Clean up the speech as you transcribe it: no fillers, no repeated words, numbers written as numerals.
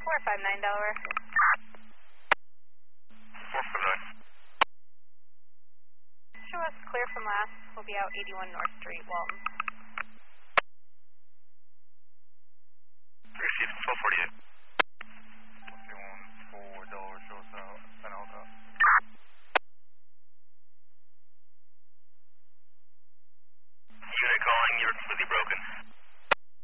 459 Delaware. 459. Show us clear from last. We'll be out 81 North Street, Walton. Received 1248.